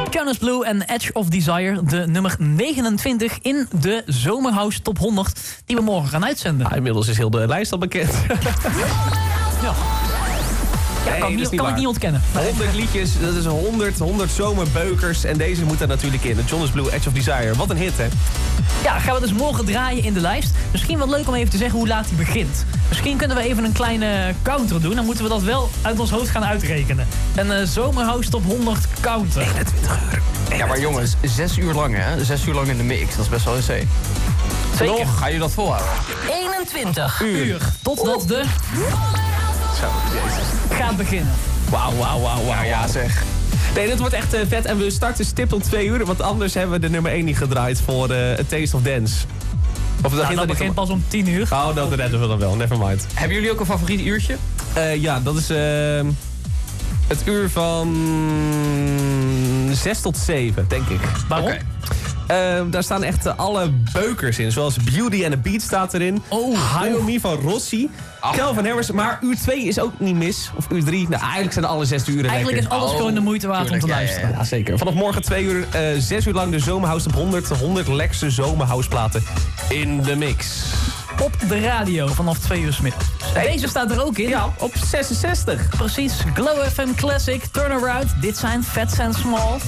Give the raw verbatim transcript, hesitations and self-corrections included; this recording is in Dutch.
Jonas Blue en Edge of Desire, de nummer negenentwintig in de Zomerhouse Top honderd... die we morgen gaan uitzenden. Ja, inmiddels is heel de lijst al bekend. Ja. Ja, Nee, kan, dat is niet, niet kan ik waar. niet ontkennen. Nee. honderd liedjes, dat is honderd, honderd zomerbeukers. En deze moet er natuurlijk in. De Jonas Blue, Edge of Desire. Wat een hit, hè? Ja, gaan we dus morgen draaien in de lijst. Misschien wel leuk om even te zeggen hoe laat die begint. Misschien kunnen we even een kleine counter doen. Dan moeten we dat wel uit ons hoofd gaan uitrekenen. Een uh, Zomerhouse Top honderd counter. eenentwintig uur. Ja, maar jongens, zes uur lang hè? Zes uur lang in de mix, dat is best wel insane. Zeker. Nog, ga je dat volhouden? eenentwintig uur. Totdat de Zo, jezus. gaat beginnen. Wauw, wauw, wauw, wauw. Ja, zeg. Nee, dit wordt echt uh, vet. En we starten stipt om twee uur. Want anders hebben we de nummer één niet gedraaid voor uh, A Taste of Dance. Of Nou, dat dat begint pas om tien uur. Oh, dat redden we dan wel. Nevermind. Hebben jullie ook een favoriet uurtje? Uh, ja, dat is uh, het uur van zes tot zeven, denk ik. Waarom? Oké. Uh, daar staan echt uh, alle beukers in. Zoals Beauty and the Beat staat erin. Oh, High on Me van Rossi. Oh. Calvin Harris. Maar uur twee is ook niet mis. Of uur drie. Nou, eigenlijk zijn alle zes uren Eigenlijk is lekker. alles Oh, gewoon de moeite waard om te tuurlijk, ja, luisteren. Ja, zeker. Vanaf morgen twee uur, uh, zes uur lang de Zomerhouse op honderd. honderd lekkerste zomerhouseplaten in de mix. Op de radio vanaf twee uur 's middag. Deze staat er ook in. Ja, op zesenzestig. Precies. Glow F M Classic, Turnaround. Dit zijn Fats and Small.